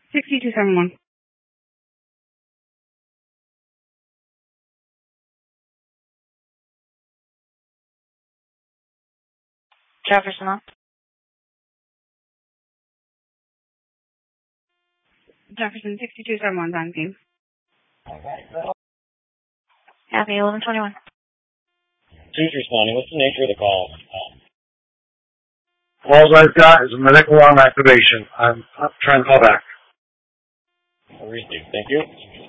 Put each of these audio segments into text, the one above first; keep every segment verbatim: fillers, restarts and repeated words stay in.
sixty-two seventy-one. Jefferson on. Jefferson, sixty-two seventy-one on team. Happy eleven twenty-one. Who's responding? What's the nature of the call? All I've got is a medical alarm activation. I'm, I'm trying to call back. Received. Thank you.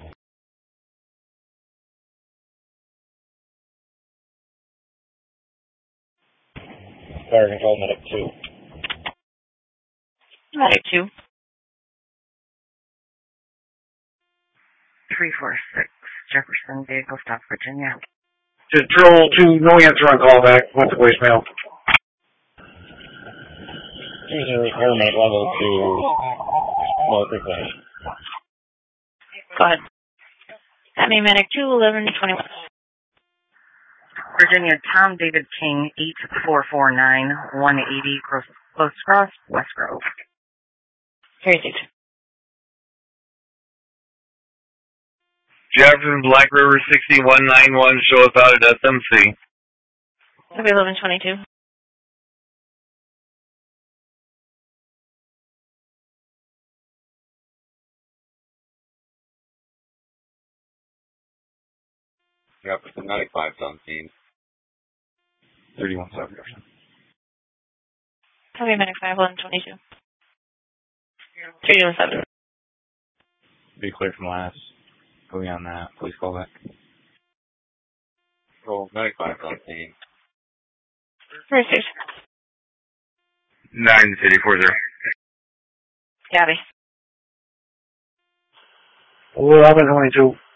Fire control, medic two. Medic two. three four six, Jefferson, vehicle stop, Virginia. Control two, no answer on callback. Went to voicemail. Using repair medic level two. More quickly. Go ahead. Happy medic two, eleven twenty-one. Virginia, Tom David King, eight four four nine, one eighty, Close, Close Cross, West Grove. Received. Jefferson, Black River, sixty-one ninety-one, show us out at S M C. Happy eleven twenty-two. Jefferson, ninety-five, on scene. thirty-one seven. Happy medic five, eleven twenty-two. thirty-one seven. Be clear from last. Going on that. Please call back. Control, ninety-five, on scene. Received. nine city four zero. Happy. eleven twenty-two.